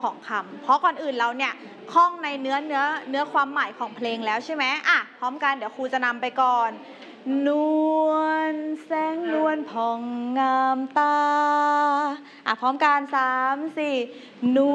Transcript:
ของคำเพราะก่อนอื่นเราเนี่ยคล่องในเนื้อความหมายของเพลงแล้วใช่ไหมอ่ะพร้อมกันเดี๋ยวครูจะนำไปก่อนนวลแสงนวลผ่องงามตาอ่ะพร้อมกัน3 4นวล